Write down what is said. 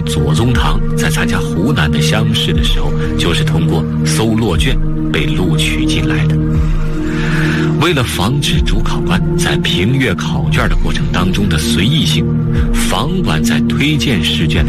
左宗棠在参加湖南的乡试的时候，就是通过搜落卷被录取进来的。为了防止主考官在评阅考卷的过程当中的随意性，房管在推荐试卷的